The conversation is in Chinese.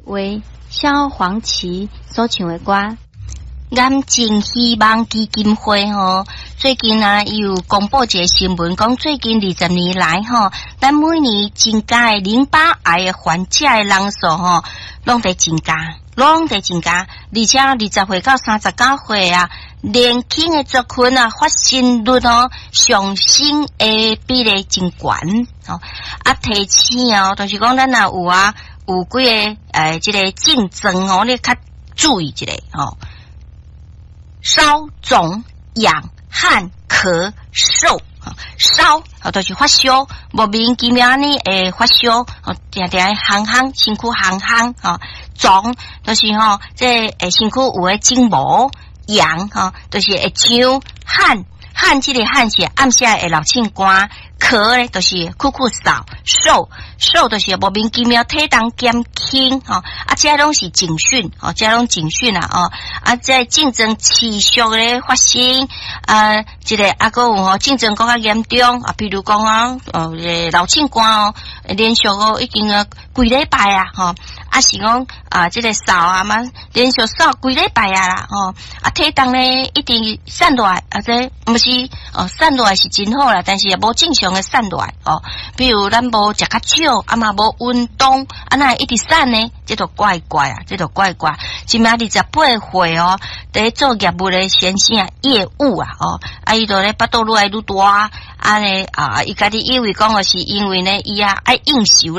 为萧煌奇所唱的歌。 俺真希望基金会最近啊有公布一个新闻，讲最近20年来咱每年增加的淋巴癌的患者的人数拢在增加，而且20岁到39岁啊，年轻的族群啊，发生率上升的比例真悬啊，提醒就是讲咱也有几个这个竞争你较注意一下烧、肿、痒、汗、咳、嗽，烧就是发烧，莫名其妙呢发烧，定定烘烘，身躯烘烘肿就是这身躯有诶筋膜，痒就是会痒，汗这个汗是暗下会流清汗，咳咧就是酷嗽，嗽就是莫名其妙体重减轻这拢是警讯这拢警讯这竞争持续咧发生这个还有竞争更加严重比如讲流清汗连续已经几礼拜是讲这个扫嘛连续扫几礼拜啦体重咧一定散落来这不是散落来是真好啦，但是也无正常的散落来比如咱无食较少嘛无运动那一直散呢，这都怪怪今仔28岁在做业务的先生业务伊就咧巴肚愈来愈大伊家己以为讲是因为呢伊爱应酬